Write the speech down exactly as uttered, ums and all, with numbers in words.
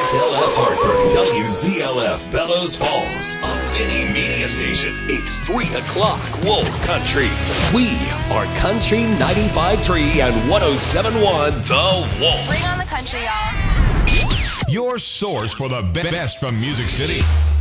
X L F Hartford, W Z L F Bellows Falls, a mini media station. It's three o'clock Wolf Country. We are Country ninety-five point three and one oh seven point one The Wolf. Bring on the country, y'all. Your source for the be- best from Music City.